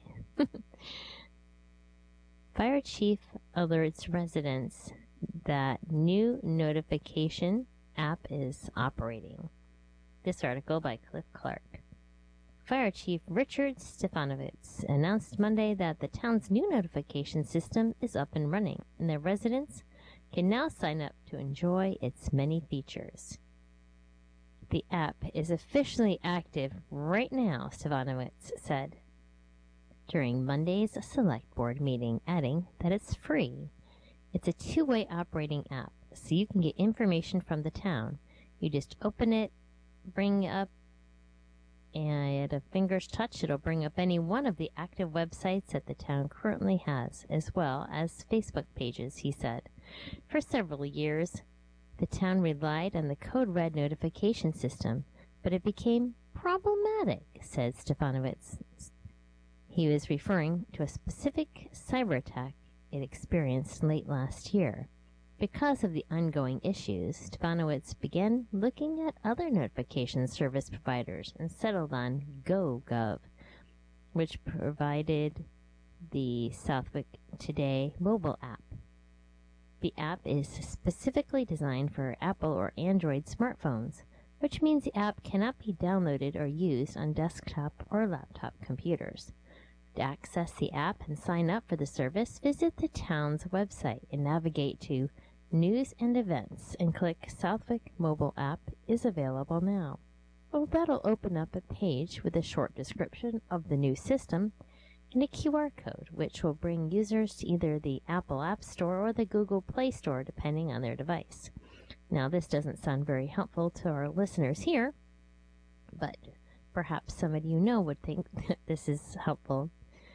Speaker 3: Fire chief alerts residents that new notification app is operating. This article by Cliff Clark. Fire Chief Richard Stefanovitz announced Monday that the town's new notification system is up and running, and their residents can now sign up to enjoy its many features. The app is officially active right now, Stefanovitz said during Monday's Select Board meeting, adding that it's free. It's a two-way operating app, so you can get information from the town. You just open it, bring up, and at a finger's touch, it'll bring up any one of the active websites that the town currently has, as well as Facebook pages, he said. For several years, the town relied on the Code Red notification system, but it became problematic, said Stefanovitz. He was referring to a specific cyber attack it experienced late last year. Because of the ongoing issues, Stefanovitz began looking at other notification service providers and settled on GoGov, which provided the Southwick Today mobile app. The app is specifically designed for Apple or Android smartphones, which means the app cannot be downloaded or used on desktop or laptop computers. To access the app and sign up for the service, visit the town's website and navigate to News and Events and click Southwick Mobile App is available now. Well, that'll open up a page with a short description of the new system and a QR code, which will bring users to either the Apple App Store or the Google Play Store, depending on their device. Now, this doesn't sound very helpful to our listeners here, but perhaps somebody you know would think that this is helpful.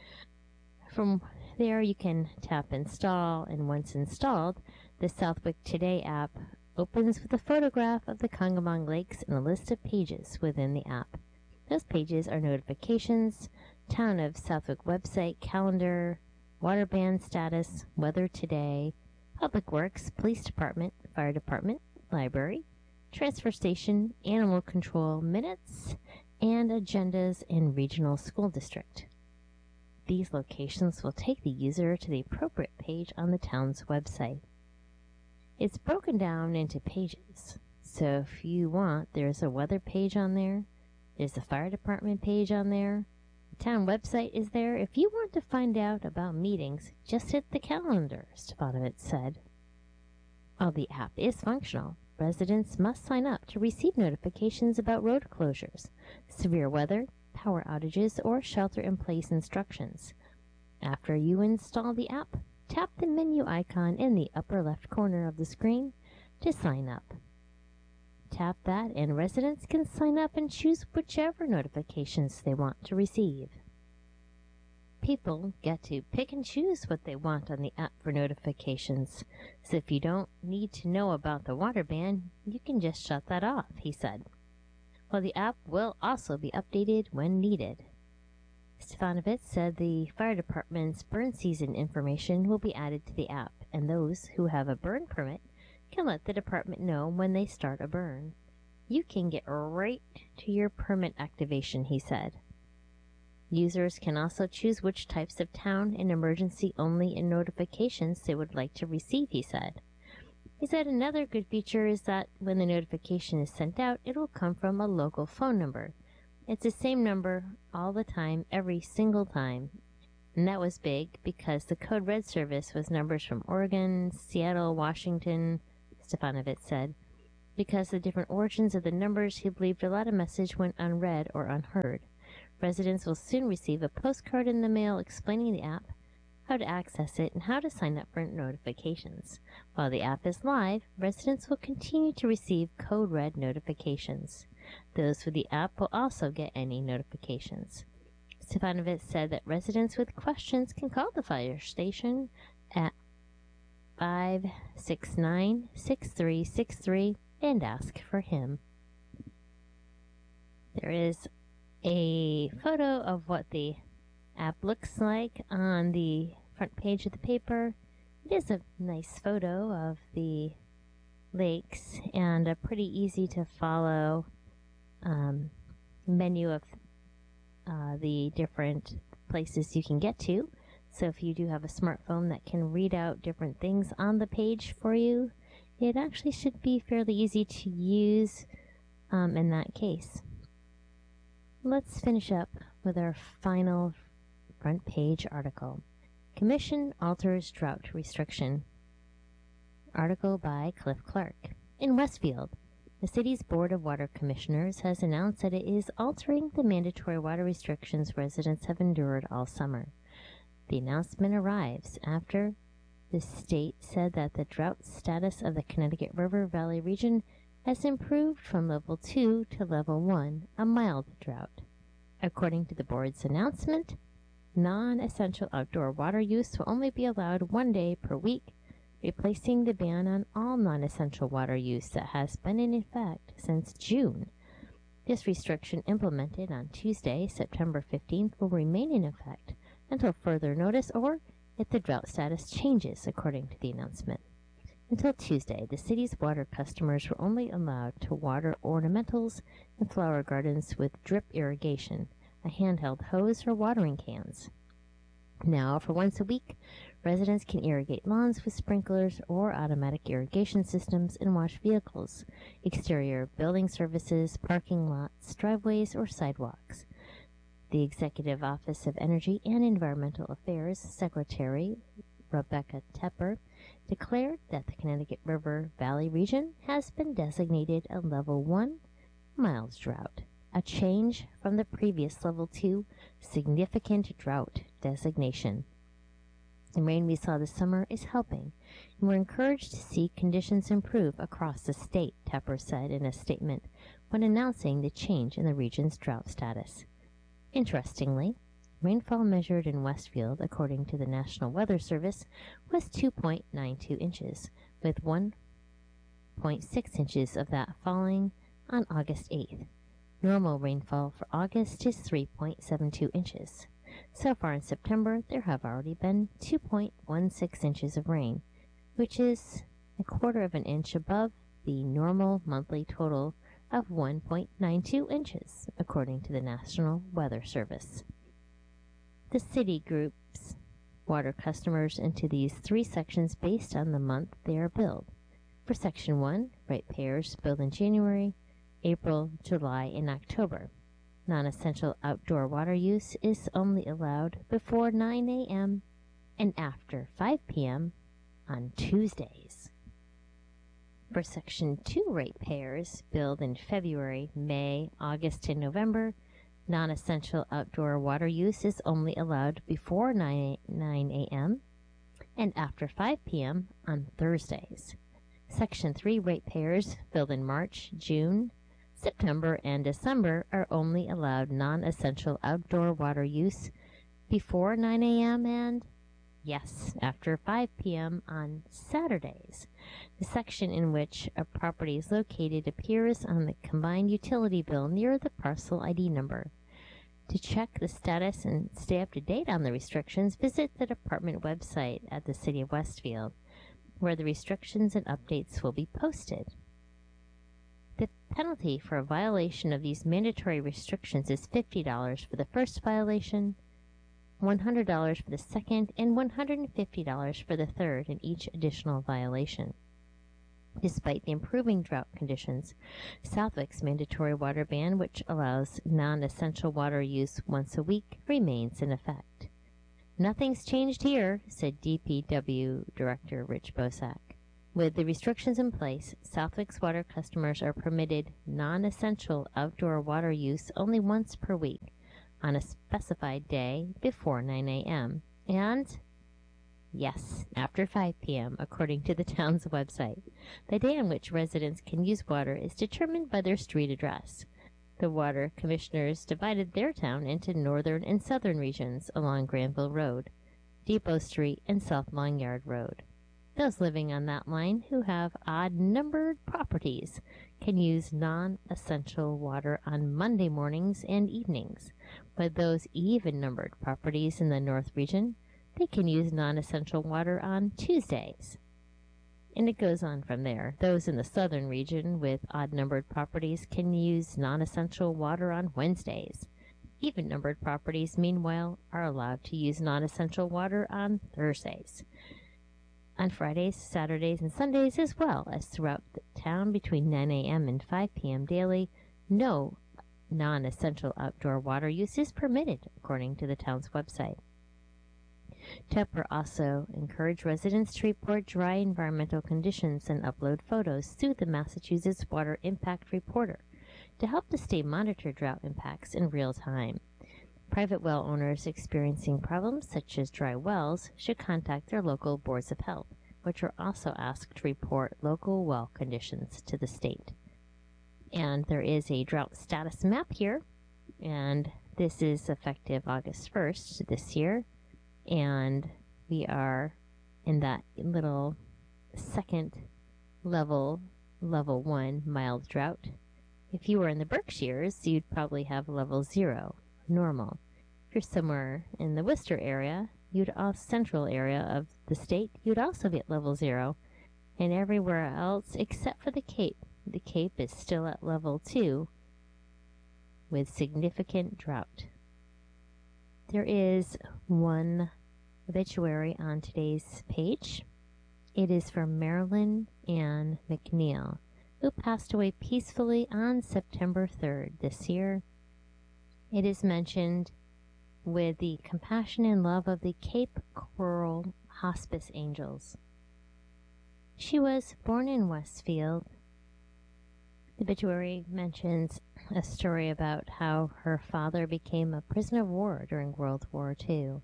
Speaker 3: From there, you can tap Install, and once installed, the Southwick Today app opens with a photograph of the Congamon Lakes and a list of pages within the app. Those pages are notifications, Town of Southwick website, calendar, water ban status, weather today, Public Works, Police Department, Fire Department, Library, Transfer Station, Animal Control minutes, and agendas in Regional School District. These locations will take the user to the appropriate page on the town's website. It's broken down into pages, so if you want, there's a weather page on there, there's a fire department page on there, the town website is there. If you want to find out about meetings, just hit the calendar, Stefanovitz said. While the app is functional, residents must sign up to receive notifications about road closures, severe weather, power outages, or shelter-in-place instructions. After you install the app, tap the menu icon in the upper left corner of the screen to sign up. Tap that and residents can sign up and choose whichever notifications they want to receive. People get to pick and choose what they want on the app for notifications, so if you don't need to know about the water ban, you can just shut that off, he said. Well, the app will also be updated when needed. Stefanovitz said the fire department's burn season information will be added to the app, and those who have a burn permit can let the department know when they start a burn. You can get right to your permit activation, he said. Users can also choose which types of town and emergency-only notifications they would like to receive, he said. He said another good feature is that when the notification is sent out, it will come from a local phone number. It's the same number all the time, every single time. And that was big because the Code Red service was numbers from Oregon, Seattle, Washington, Stefanovich said. Because of the different origins of the numbers, he believed a lot of message went unread or unheard. Residents will soon receive a postcard in the mail explaining the app, how to access it, and how to sign up for notifications. While the app is live, residents will continue to receive Code Red notifications. Those with the app will also get any notifications. Stefanovich said that residents with questions can call the fire station at 569-6363 and ask for him. There is a photo of what the app looks like on the front page of the paper. It is a nice photo of the lakes and a pretty easy to follow menu of the different places you can get to. So if you do have a smartphone that can read out different things on the page for you, it actually should be fairly easy to use in that case. Let's finish up with our final front page article. Commission alters drought restriction. Article by Cliff Clark. In Westfield, the city's Board of Water Commissioners has announced that it is altering the mandatory water restrictions residents have endured all summer. The announcement arrives after the state said that the drought status of the Connecticut River Valley region has improved from level 2 to level 1, a mild drought. According to the board's announcement, non-essential outdoor water use will only be allowed 1 day per week, replacing the ban on all non-essential water use that has been in effect since June. This restriction, implemented on Tuesday, September 15th, will remain in effect until further notice or if the drought status changes, according to the announcement. Until Tuesday, the city's water customers were only allowed to water ornamentals and flower gardens with drip irrigation, a handheld hose or watering cans. Now, for once a week, residents can irrigate lawns with sprinklers or automatic irrigation systems and wash vehicles, exterior building services, parking lots, driveways, or sidewalks. The Executive Office of Energy and Environmental Affairs Secretary Rebecca Tepper declared that the Connecticut River Valley region has been designated a Level 1 mild drought, a change from the previous Level 2 significant drought designation. The rain we saw this summer is helping, and we're encouraged to see conditions improve across the state, Tepper said in a statement when announcing the change in the region's drought status. Interestingly, rainfall measured in Westfield, according to the National Weather Service, was 2.92 inches, with 1.6 inches of that falling on August 8th. Normal rainfall for August is 3.72 inches. So far in September, there have already been 2.16 inches of rain, which is a quarter of an inch above the normal monthly total of 1.92 inches, according to the National Weather Service. The city groups water customers into these three sections based on the month they are billed. For Section 1, ratepayers billed in January, April, July, and October. Non-essential outdoor water use is only allowed before 9 a.m. and after 5 p.m. on Tuesdays. For Section 2 ratepayers billed in February, May, August, and November, non-essential outdoor water use is only allowed before 9 a.m. and after 5 p.m. on Thursdays. Section 3 ratepayers billed in March, June, September, and December are only allowed non-essential outdoor water use before 9 a.m. and, yes, after 5 p.m. on Saturdays. The section in which a property is located appears on the combined utility bill near the parcel ID number. To check the status and stay up to date on the restrictions, visit the department website at the City of Westfield, where the restrictions and updates will be posted. The penalty for a violation of these mandatory restrictions is $50 for the first violation, $100 for the second, and $150 for the third in each additional violation. Despite the improving drought conditions, Southwick's mandatory water ban, which allows non-essential water use once a week, remains in effect. Nothing's changed here, said DPW Director Rich Bosak. With the restrictions in place, Southwick's water customers are permitted non-essential outdoor water use only once per week on a specified day before 9 a.m. and, yes, after 5 p.m., according to the town's website. The day on which residents can use water is determined by their street address. The water commissioners divided their town into northern and southern regions along Granville Road, Depot Street, and South Long Yard Road. Those living on that line who have odd-numbered properties can use non-essential water on Monday mornings and evenings. With those even-numbered properties in the North region, they can use non-essential water on Tuesdays. And it goes on from there. Those in the Southern region with odd-numbered properties can use non-essential water on Wednesdays. Even-numbered properties, meanwhile, are allowed to use non-essential water on Thursdays. On Fridays, Saturdays, and Sundays, as well as throughout the town between 9 a.m. and 5 p.m. daily, no non-essential outdoor water use is permitted, according to the town's website. Tepper also encouraged residents to report dry environmental conditions and upload photos through the Massachusetts Water Impact Reporter to help the state monitor drought impacts in real time. Private well owners experiencing problems such as dry wells should contact their local boards of health, which are also asked to report local well conditions to the state. And there is a drought status map here, and this is effective August 1st this year, and we are in that little second level 1 mild drought. If you were in the Berkshires, you'd probably have level 0, normal. If you're somewhere in the Worcester area, central area of the state, you'd also be at level 0. And everywhere else except for the Cape. The Cape is still at level 2 with significant drought. There is one obituary on today's page. It is from Marilyn Ann McNeil, who passed away peacefully on September 3rd this year. It is mentioned with the compassion and love of the Cape Coral Hospice Angels. She was born in Westfield. The obituary mentions a story about how her father became a prisoner of war during World War II.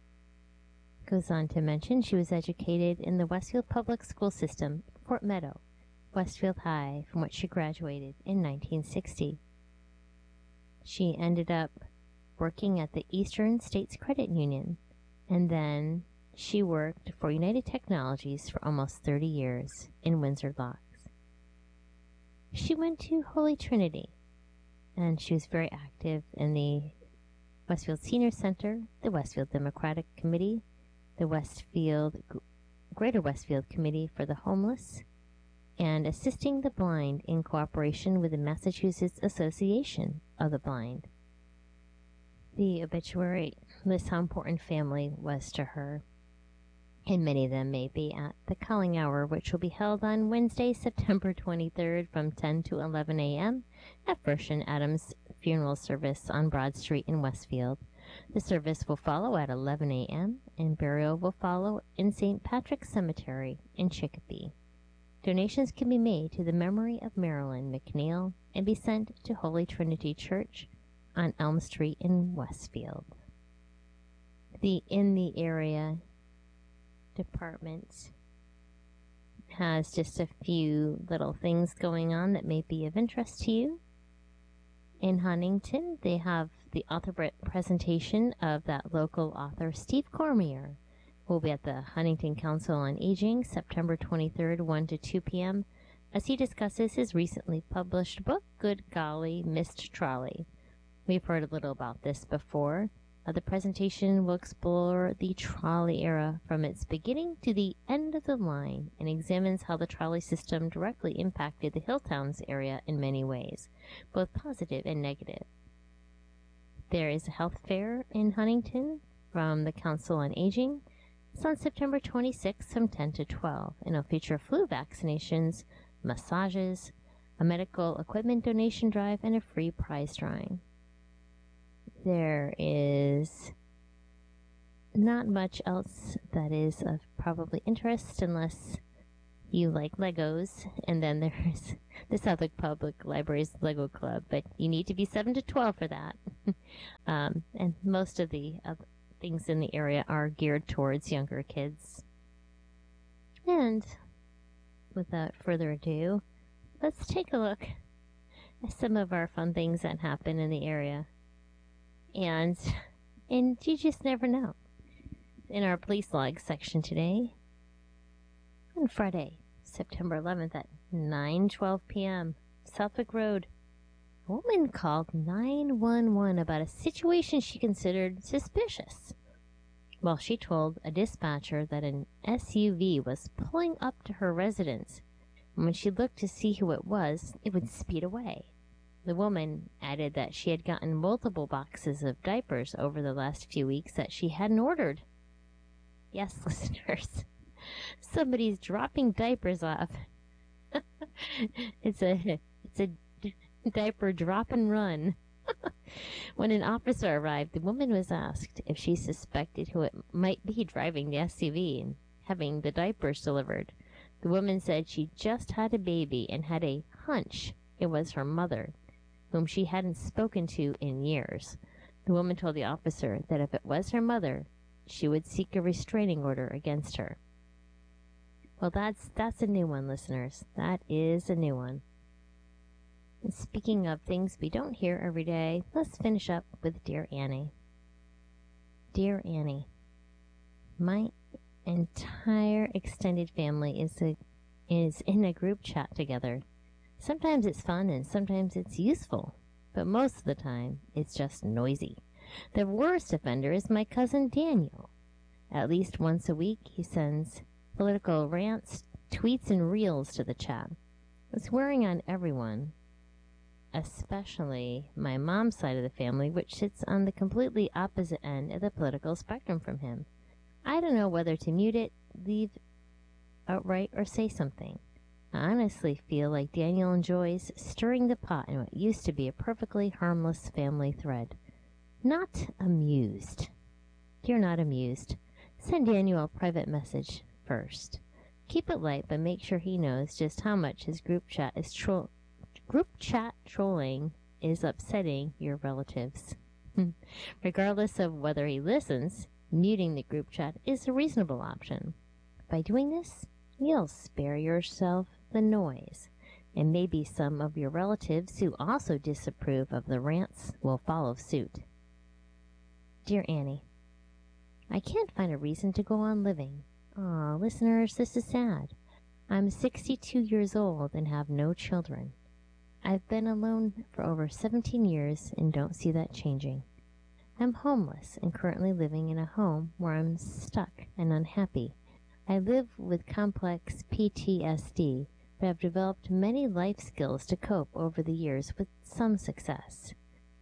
Speaker 3: Goes on to mention she was educated in the Westfield Public School System, Fort Meadow, Westfield High, from which she graduated in 1960. She ended up working at the Eastern States Credit Union, and then she worked for United Technologies for almost 30 years in Windsor Locks. She went to Holy Trinity, and she was very active in the Westfield Senior Center, the Westfield Democratic Committee, the Greater Westfield Committee for the Homeless, and assisting the blind in cooperation with the Massachusetts Association of the Blind. The obituary lists how important family was to her, and many of them may be at the calling hour, which will be held on Wednesday, September 23rd from 10 to 11 a.m. at First and Adams Funeral Service on Broad Street in Westfield. The service will follow at 11 a.m., and burial will follow in St. Patrick's Cemetery in Chicopee. Donations can be made to the memory of Marilyn McNeil and be sent to Holy Trinity Church on Elm Street in Westfield. The In the Area department has just a few little things going on that may be of interest to you. In Huntington, they have the author presentation of that local author, Steve Cormier, who will be at the Huntington Council on Aging, September 23rd, 1 to 2 p.m., as he discusses his recently published book, Good Golly, Missed Trolley. We've heard a little about this before. The presentation will explore the trolley era from its beginning to the end of the line and examines how the trolley system directly impacted the Hilltowns area in many ways, both positive and negative. There is a health fair in Huntington from the Council on Aging. It's on September 26th from 10 to 12, and it'll feature flu vaccinations, massages, a medical equipment donation drive, and a free prize drawing. There is not much else that is of probably interest unless you like Legos. And then there's the Southwick Public Library's Lego Club, but you need to be 7 to 12 for that. And most of the things in the area are geared towards younger kids. And without further ado, let's take a look at some of our fun things that happen in the area. And you just never know. In our police log section today, on Friday, September 11th at 9:12 p.m., Southwick Road, a woman called 911 about a situation she considered suspicious. Well, she told a dispatcher that an SUV was pulling up to her residence, and when she looked to see who it would speed away. The woman added that she had gotten multiple boxes of diapers over the last few weeks that she hadn't ordered. Yes, listeners, somebody's dropping diapers off. It's a diaper drop and run. When an officer arrived, the woman was asked if she suspected who it might be driving the SUV and having the diapers delivered. The woman said she just had a baby and had a hunch it was her mother, whom she hadn't spoken to in years. The woman told the officer that if it was her mother, she would seek a restraining order against her. Well, that's a new one, listeners. That is a new one. And speaking of things we don't hear every day, let's finish up with Dear Annie. Dear Annie, my entire extended family is in a group chat together. Sometimes it's fun and sometimes it's useful, but most of the time it's just noisy. The worst offender is my cousin Daniel. At least once a week he sends political rants, tweets, and reels to the chat. It's wearing on everyone, especially my mom's side of the family, which sits on the completely opposite end of the political spectrum from him. I don't know whether to mute it, leave outright, or say something. I honestly feel like Daniel enjoys stirring the pot in what used to be a perfectly harmless family thread. Not amused. Dear Not Amused, send Daniel a private message first. Keep it light, but make sure he knows just how much his group chat trolling is upsetting your relatives. Regardless of whether he listens, muting the group chat is a reasonable option. By doing this, you'll spare yourself the noise, and maybe some of your relatives who also disapprove of the rants will follow suit. Dear Annie, I can't find a reason to go on living. Aw, listeners, this is sad. I'm 62 years old and have no children. I've been alone for over 17 years and don't see that changing. I'm homeless and currently living in a home where I'm stuck and unhappy. I live with complex PTSD, but I've developed many life skills to cope over the years with some success.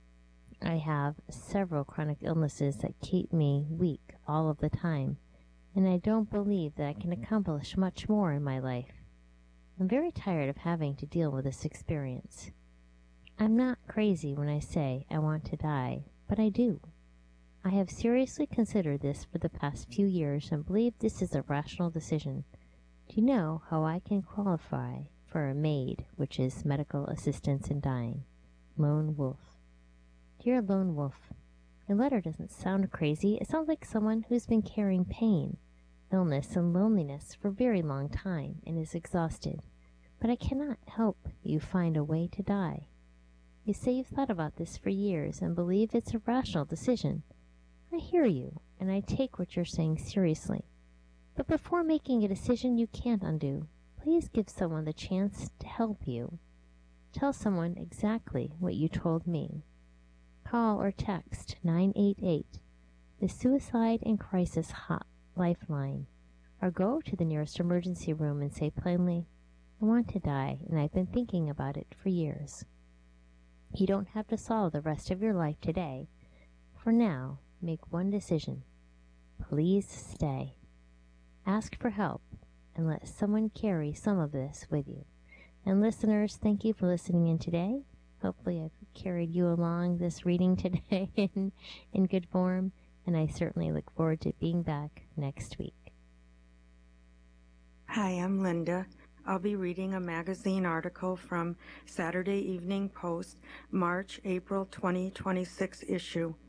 Speaker 3: I have several chronic illnesses that keep me weak all of the time, and I don't believe that I can accomplish much more in my life. I'm very tired of having to deal with this experience. I'm not crazy when I say I want to die, but I do. I have seriously considered this for the past few years and believe this is a rational decision. Do you know how I can qualify for a MAID, which is Medical Assistance in Dying? Lone Wolf. Dear Lone Wolf, your letter doesn't sound crazy. It sounds like someone who's been carrying pain, illness, and loneliness for a very long time and is exhausted. But I cannot help you find a way to die. You say you've thought about this for years and believe it's a rational decision. I hear you, and I take what you're saying seriously. But before making a decision you can't undo, please give someone the chance to help you. Tell someone exactly what you told me. Call or text 988, the Suicide and Crisis Lifeline, or go to the nearest emergency room and say plainly, I want to die, and I've been thinking about it for years. You don't have to solve the rest of your life today. For now, make one decision. Please stay. Ask for help, and let someone carry some of this with you. And listeners, thank you for listening in today. Hopefully I've carried you along this reading today in good form. and I certainly look forward to being back next week.
Speaker 4: Hi, I'm Linda. I'll be reading a magazine article from Saturday Evening Post, March-April 2026 issue.